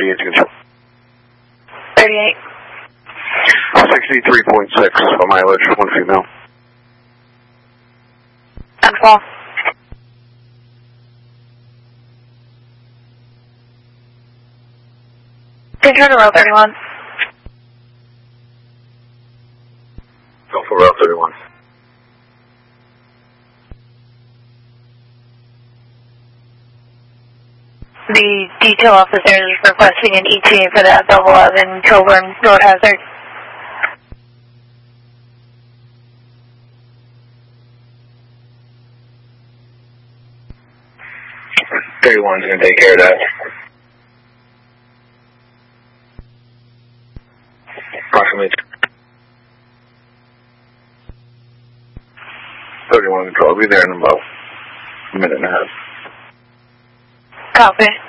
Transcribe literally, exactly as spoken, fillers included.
thirty-eight to control. thirty-eight. sixty-three point six mileage, one female. On call. Control to row thirty-one. Go for row thirty-one. The detail officer is requesting an E T A for that double eleven Coburn road hazard. thirty-one's going to take care of that. Approximately thirty-one control. I'll be there in about a minute and a half. Copy.